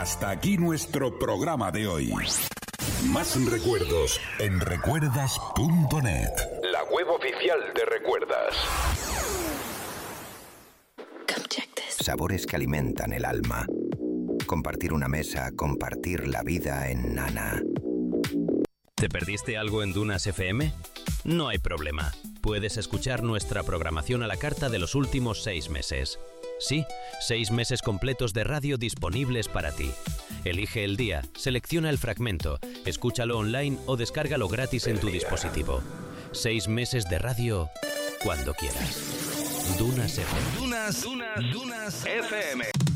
Hasta aquí nuestro programa de hoy. Más recuerdos en recuerdas.net, la web oficial de Recuerdas. Sabores que alimentan el alma. Compartir una mesa, compartir la vida en Nana. ¿Te perdiste algo en Dunas FM? No hay problema. Puedes escuchar nuestra programación a la carta de los últimos 6 meses. Sí, 6 meses completos de radio disponibles para ti. Elige el día, selecciona el fragmento, escúchalo online o descárgalo gratis en tu dispositivo. 6 meses de radio cuando quieras. Dunas FM. Dunas FM.